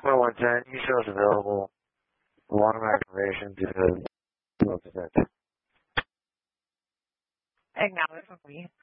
4110, you show us available. Water activation to the Acknowledge me.